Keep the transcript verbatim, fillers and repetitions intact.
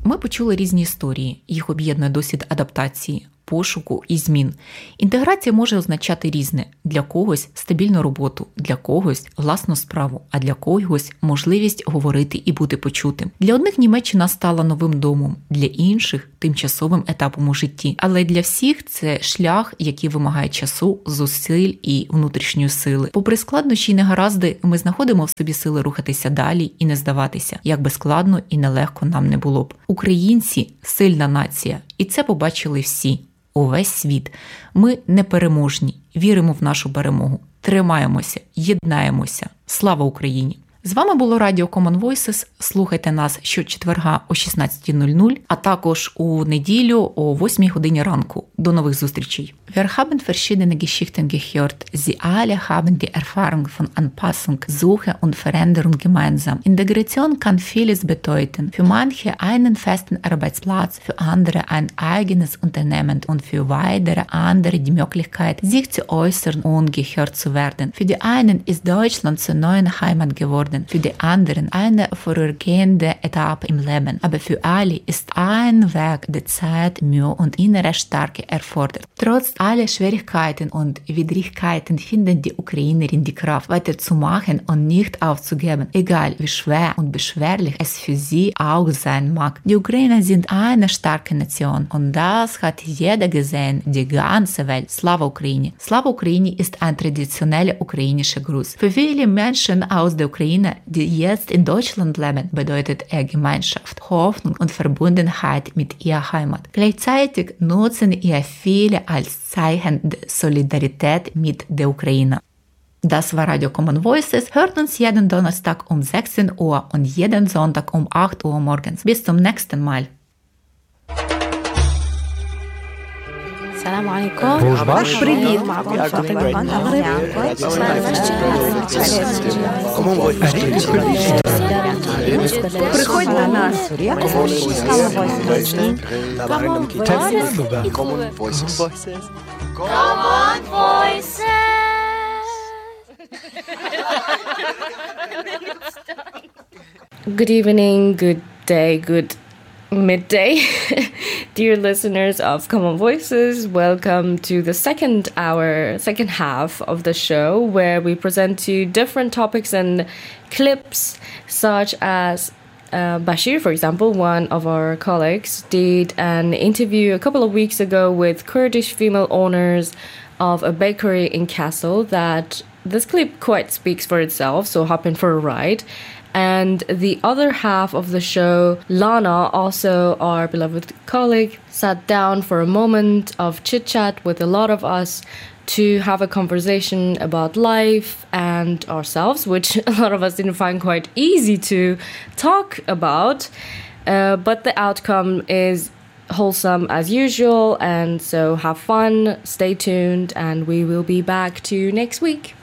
Ми почули різні історії, їх об'єднує досвід адаптації, пошуку і змін. Інтеграція може означати різне. Для когось – стабільну роботу, для когось – власну справу, а для когось – можливість говорити і бути почутим. Для одних Німеччина стала новим домом, для інших – тимчасовим етапом у житті. Але для всіх це шлях, який вимагає часу, зусиль і внутрішньої сили. Попри складнощі і негаразди, ми знаходимо в собі сили рухатися далі і не здаватися, як би складно і нелегко нам не було б. Українці – сильна нація, і це побачили всі. Увесь світ. Ми непереможні, віримо в нашу перемогу, тримаємося, єднаємося. Слава Україні! З вами було Радіо Common Voices. Слухайте нас щочетверга о шістнадцята нуль нуль, а також у неділю о восьмій годині ранку. До нових зустрічей. Wir haben verschiedene Geschichten gehört. Sie alle haben die Erfahrung von Anpassung, Suche und Veränderung gemeinsam. Integration kann vieles bedeuten. Für manche einen festen Arbeitsplatz, für andere ein eigenes Unternehmen und für weitere andere die Möglichkeit, sich zu äußern und gehört zu werden. Für die einen ist Deutschland zur neuen Heimat geworden, für die anderen eine vorübergehende Etappe im Leben. Aber für alle ist ein Weg, der Zeit, Mühe und innere Stärke erfordert. Trotz aller Schwierigkeiten und Widrigkeiten finden die Ukrainerin die Kraft, weiterzumachen und nicht aufzugeben, egal wie schwer und beschwerlich es für sie auch sein mag. Die Ukrainer sind eine starke Nation und das hat jeder gesehen, die ganze Welt. Slava Ukraini! Slava Ukraini ist ein traditioneller ukrainischer Gruß. Für viele Menschen aus der Ukraine, die jetzt in Deutschland leben, bedeutet er Gemeinschaft, Hoffnung und Verbundenheit mit ihrer Heimat. Gleichzeitig nutzen ihr viele als Zeichen der Solidarität mit der Ukraine. Das war Radio Common Voices. Hört uns jeden Donnerstag um sechzehn Uhr und jeden Sonntag um acht Uhr morgens. Bis zum nächsten Mal. السلام عليكم. Привіт. معكم فاطمة بن Приходь до нас. Common Voices. Common Voices. Good evening, good day, good midday, dear listeners of Common Voices. Welcome to the second hour, second half of the show, where we present to you different topics and clips, such as uh, Bashir, for example, one of our colleagues, did an interview a couple of weeks ago with Kurdish female owners of a bakery in Kassel. That this clip quite speaks for itself, so hop in for a ride. And the other half of the show, Lana, also our beloved colleague, sat down for a moment of chit-chat with a lot of us to have a conversation about life and ourselves, which a lot of us didn't find quite easy to talk about. Uh, but the outcome is wholesome as usual, and so have fun, stay tuned, and we will be back to you next week.